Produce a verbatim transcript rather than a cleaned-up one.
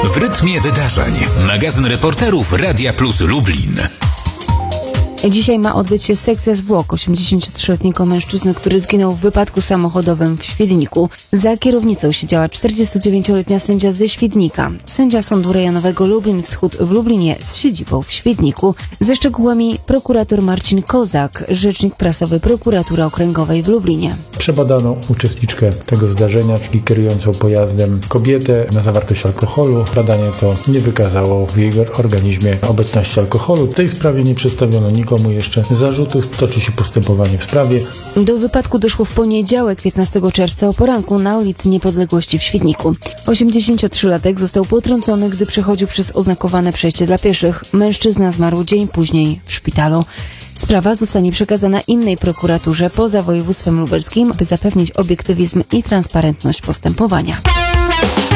W rytmie wydarzeń. Magazyn reporterów Radia Plus Lublin. Dzisiaj ma odbyć się sekcja zwłok osiemdziesięciotrzyletniego mężczyzny, który zginął w wypadku samochodowym w Świdniku. Za kierownicą siedziała czterdziestodziewięcioletnia sędzia ze Świdnika. Sędzia Sądu Rejonowego Lublin Wschód w Lublinie z siedzibą w Świdniku. Ze szczegółami prokurator Marcin Kozak, rzecznik prasowy Prokuratury Okręgowej w Lublinie. Przebadano uczestniczkę tego zdarzenia, czyli kierującą pojazdem kobietę na zawartość alkoholu. Badanie to nie wykazało w jej organizmie obecności alkoholu. W tej sprawie nie przedstawiono nikomu jeszcze zarzutów. Toczy się postępowanie w sprawie. Do wypadku doszło w poniedziałek, piętnastego czerwca o poranku na ulicy Niepodległości w Świdniku. osiemdziesięciotrzylatek został potrącony, gdy przechodził przez oznakowane przejście dla pieszych. Mężczyzna zmarł dzień później w szpitalu. Sprawa zostanie przekazana innej prokuraturze poza województwem lubelskim, by zapewnić obiektywizm i transparentność postępowania.